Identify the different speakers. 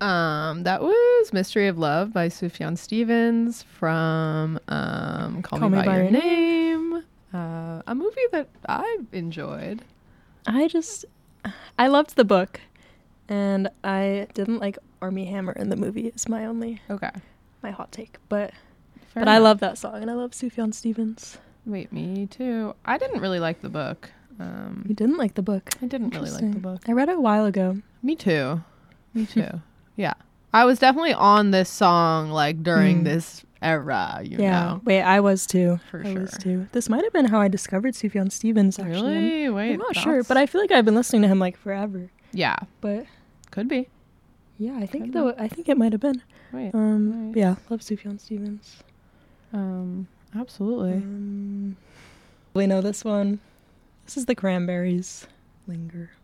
Speaker 1: That was Mystery of Love by Sufjan Stevens from Call Me by Your Name. A movie that I enjoyed.
Speaker 2: I loved the book, and I didn't like Armie Hammer in the movie. Is my hot take, but I love that song, and I love Sufjan Stevens.
Speaker 1: Wait, me too. I didn't really like the book.
Speaker 2: You didn't like the book?
Speaker 1: I didn't really like the book.
Speaker 2: I read it a while ago.
Speaker 1: Me too. Yeah. I was definitely on this song like during this era, you know.
Speaker 2: Wait, I was too.
Speaker 1: For
Speaker 2: I
Speaker 1: sure.
Speaker 2: was too. This might have been how I discovered Sufjan Stevens, actually.
Speaker 1: Really? Wait.
Speaker 2: I'm not sure, but I feel like I've been listening to him like forever.
Speaker 1: Yeah.
Speaker 2: But
Speaker 1: could be.
Speaker 2: Yeah, I think it might have been.
Speaker 1: Wait.
Speaker 2: Right. Yeah, love Sufjan Stevens.
Speaker 1: Absolutely.
Speaker 2: We know this one. This is the Cranberries. Linger.